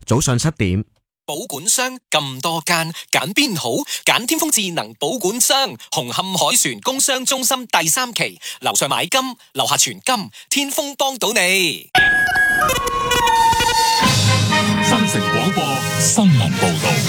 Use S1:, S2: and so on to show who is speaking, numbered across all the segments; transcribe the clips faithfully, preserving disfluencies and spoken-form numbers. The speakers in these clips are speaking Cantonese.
S1: 早上七點。
S2: 保管箱咁多間，揀邊好？揀天風智能保管箱，紅磡海船工商中心第三期，樓上買金，樓下存金，天風幫到你。
S3: 新城廣播新聞報道。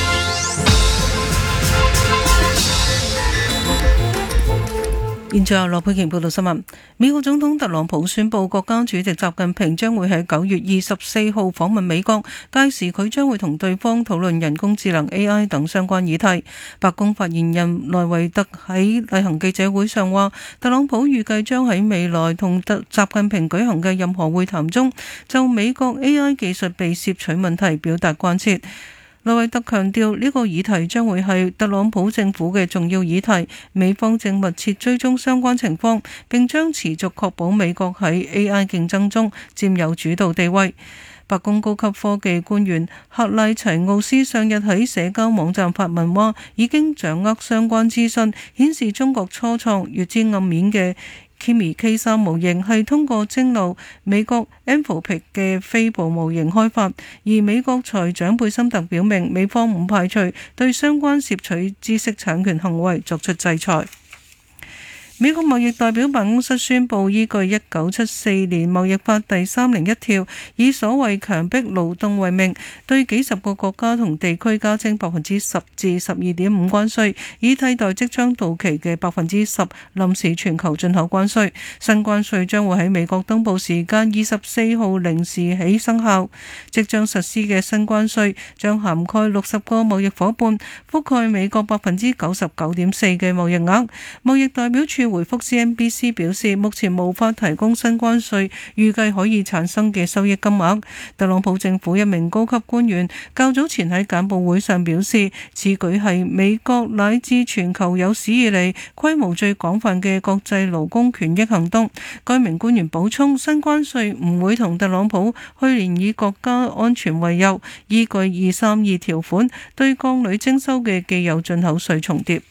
S4: 現在由羅佩瓊報道新聞。美國總統特朗普宣布，國家主席習近平將會喺九月二十四號訪問美國，屆時佢將會同對方討論人工智能 A I 等相關議題。白宮發言人內維特喺例行記者會上話，特朗普預計將喺未來同特習近平舉行嘅任何會談中，就美國 A I 技術被竊取問題表達關切。內維特強調，呢個議題將會係特朗普政府嘅重要議題，美方正密切追蹤相關情況，並將持續確保美國喺 A I 競爭中佔有主導地位。白宮高級科技官員克拉齊奧斯上日喺社交網站發文話，已經掌握相關資訊，顯示中國初創月之暗面嘅Kimi K 三模型係通過蒸餾美國 Anthropic 嘅飛捕模型開發，而美國財長貝森特表明，美方唔排除對相關竊取知識產權行為作出制裁。美國貿易代表辦公室宣布，依據一九七四年貿易法第三零一條，以所謂強迫勞動為名，對幾十個國家同地區加徵百分之十至十二點五關稅，以替代即將到期嘅百分之十臨時全球進口關稅。新關稅將會喺美國登報時間二十四號零時起生效。即將實施嘅新關稅將涵蓋六十個貿易夥伴，覆蓋美國百分之九十九點四嘅貿易額。貿易代表處回覆 C N B C 表示，目前無法提供新關稅預計可以產生嘅收益金額。特朗普政府一名高級官員較早前喺簡報會上表示，此舉係美國乃至全球有史以嚟規模最廣泛嘅國際勞工權益行動。該名官員補充，新關稅唔會同特朗普去年以國家安全為由，依據二三二條款對鋼鋁徵收嘅既有進口稅重疊。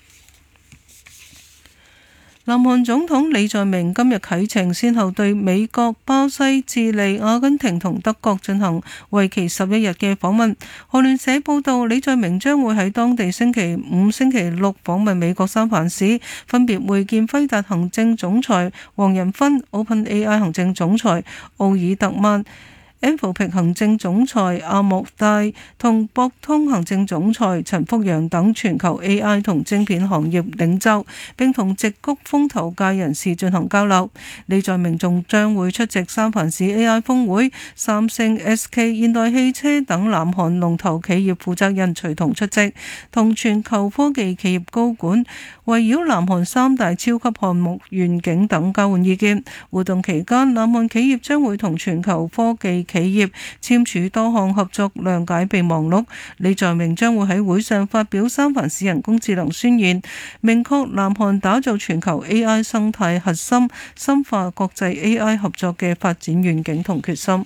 S4: 南韓總統李在明今日啟程，先後對美國、巴西、智利、阿根廷同德國進行為期十一日嘅訪問。韓聯社報道，李在明將會喺當地星期五、星期六訪問美國三藩市，分別會見輝達行政總裁黃仁勳、OpenAI 行政總裁奧爾特曼、Anthropic 行政總裁阿莫戴同博通行政總裁陳福陽等全球 A I 同晶片行業領袖，並同矽谷風投界人士進行交流。李在明仲將會出席三藩市 A I 峰會，三星、S K、現代汽車等南韓龍頭企業負責人隨同出席，同全球科技企業高管圍繞南韓三大超級項目願景等交換意見。活動期間，南韓企業將會同全球科技企業簽署多項合作諒解備忘錄。李在明將會喺會上發表三藩市人工智能宣言，明確南韓打造全球 A I 生態核心、深化國際 A I 合作嘅發展願景同決心。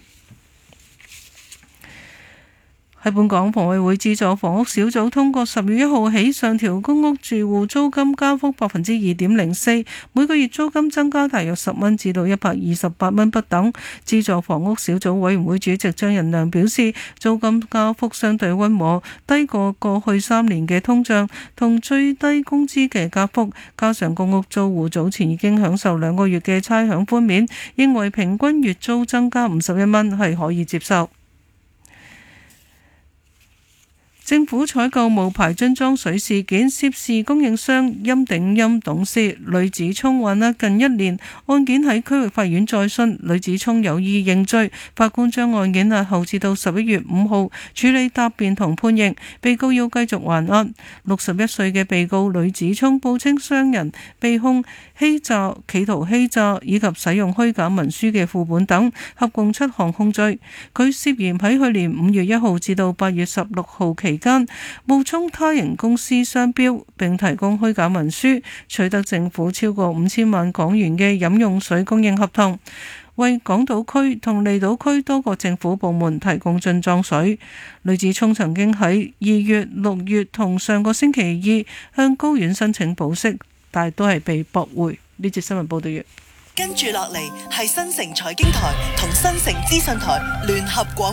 S4: 喺本港，房委會資助房屋小組通過十月一號起上調公屋住戶租金加幅百分之二點零四，每個月租金增加大約十蚊至到一百二十八蚊不等。資助房屋小組委員會主席張仁良表示，租金加幅相對溫和，低過過去三年嘅通脹同最低工資嘅加幅，加上公屋租戶早前已經享受兩個月嘅差餉寬免，認為平均月租增加五十一蚊係可以接受。政府採購無牌樽裝水事件，涉事供應商陰鼎鑫董事呂子聰還押近一年，案件喺區域法院再訊，呂子聰有意認罪，法官將案件押後至到十一月五號處理答辯同判刑，被告要繼續還押。六十一歲嘅被告呂子聰報稱商人被控欺詐、企圖欺詐以及使用虛假文書嘅副本等，合共七項控罪。佢涉嫌喺去年五月一號至到八月十六號期間冒充他人公司商標，並提供虛假文書，取得政府超過五千萬港元嘅飲用水供應合同，為港島區同離島區多個政府部門提供樽裝水。呂子聰曾經喺二月、六月同上個星期二向高院申請保釋，但都係被駁回。呢節新聞報道完。
S5: 跟住落嚟係新城財經台同新城資訊台聯合廣